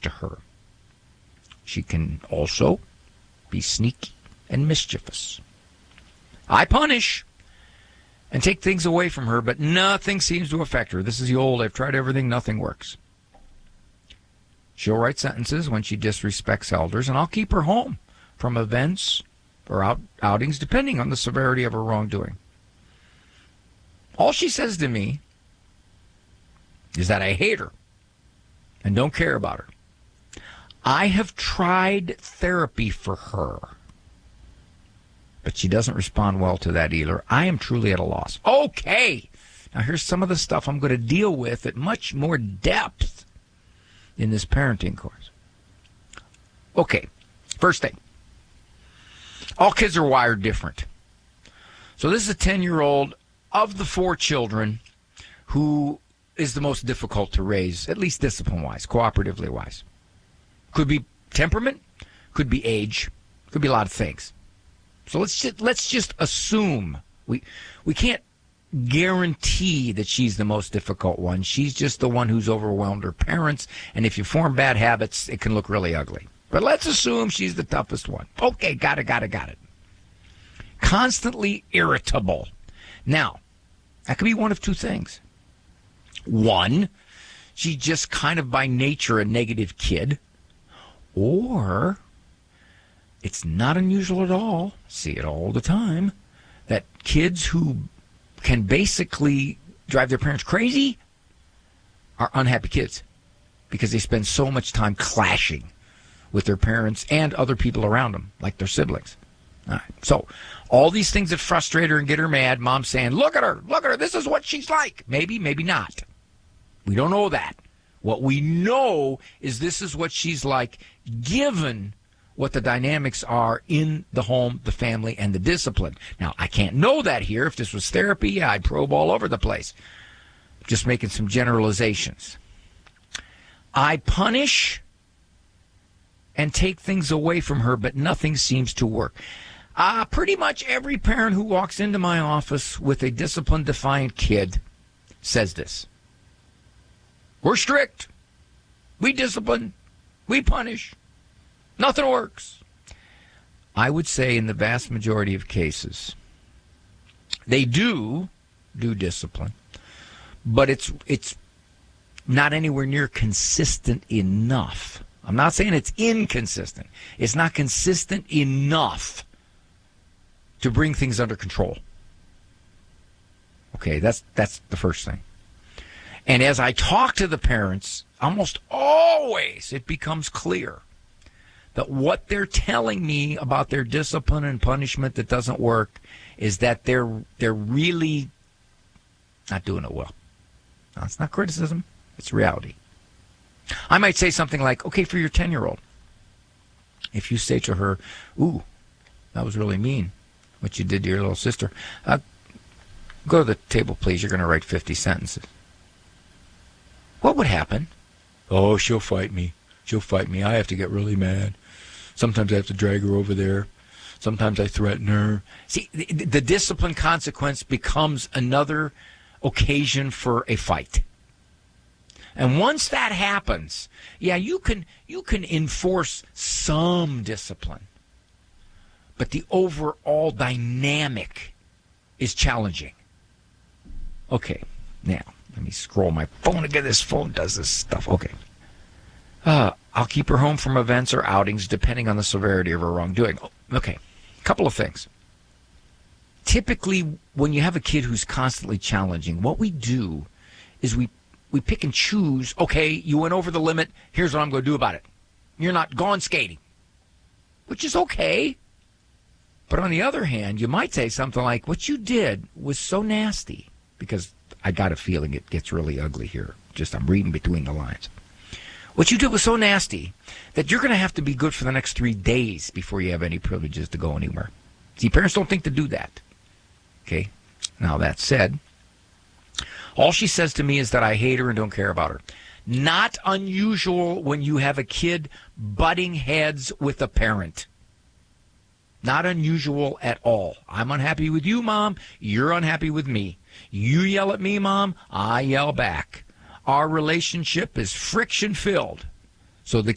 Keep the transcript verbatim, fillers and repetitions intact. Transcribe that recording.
to her. She can also be sneaky and mischievous. I punish and take things away from her, but nothing seems to affect her. This is the old, I've tried everything, nothing works. She'll write sentences when she disrespects elders, and I'll keep her home from events or out, outings, depending on the severity of her wrongdoing. All she says to me is that I hate her and don't care about her. I have tried therapy for her, but she doesn't respond well to that either. I am truly at a loss. Okay, now here's some of the stuff I'm going to deal with at much more depth in this parenting course. Okay, first thing. All kids are wired different. So this is a ten-year-old of the four children who is the most difficult to raise, at least discipline-wise, cooperatively-wise. Could be temperament, could be age, could be a lot of things. So let's just, let's just assume. We, we can't guarantee that she's the most difficult one. She's just the one who's overwhelmed her parents, and if you form bad habits, it can look really ugly. But let's assume she's the toughest one. Okay, got it, got it, got it. Constantly irritable. Now, that could be one of two things. One, she's just kind of by nature a negative kid. Or it's not unusual at all, see it all the time, that kids who can basically drive their parents crazy are unhappy kids because they spend so much time clashing with their parents and other people around them, like their siblings. All right. So all these things that frustrate her and get her mad, mom's saying, look at her, look at her, this is what she's like. Maybe, maybe not. We don't know that. What we know is this is what she's like given what the dynamics are in the home, the family, and the discipline. Now, I can't know that here. If this was therapy, yeah, I'd probe all over the place. Just making some generalizations. I punish and take things away from her, but nothing seems to work. Uh, pretty much every parent who walks into my office with a discipline-defiant kid says this. We're strict. We discipline. We punish. Nothing works. I would say in the vast majority of cases, they do do discipline, but it's it's not anywhere near consistent enough. I'm not saying it's inconsistent. It's not consistent enough to bring things under control. Okay, that's that's the first thing. And as I talk to the parents, almost always it becomes clear that what they're telling me about their discipline and punishment that doesn't work is that they're they're really not doing it well. Now, it's not criticism, it's reality. I might say something like, okay, for your ten-year-old, if you say to her, ooh, that was really mean, what you did to your little sister, uh, go to the table, please, you're going to write fifty sentences. What would happen? Oh, she'll fight me. She'll fight me. I have to get really mad. Sometimes I have to drag her over there. Sometimes I threaten her. See, the, the discipline consequence becomes another occasion for a fight. And once that happens, yeah, you can you can enforce some discipline. But the overall dynamic is challenging. Okay, now, let me scroll my phone again. This phone does this stuff. Okay. Uh, I'll keep her home from events or outings depending on the severity of her wrongdoing. Okay, a couple of things. Typically, when you have a kid who's constantly challenging, what we do is we, we pick and choose, okay, you went over the limit, here's what I'm going to do about it. You're not gone skating, which is okay. But on the other hand, you might say something like, what you did was so nasty, because I got a feeling it gets really ugly here. Just I'm reading between the lines. What you did was so nasty that you're going to have to be good for the next three days before you have any privileges to go anywhere. See, parents don't think to do that. Okay? Now, that said, all she says to me is that I hate her and don't care about her. Not unusual when you have a kid butting heads with a parent. Not unusual at all. I'm unhappy with you, Mom. You're unhappy with me. You yell at me, Mom. I yell back. Our relationship is friction-filled. So the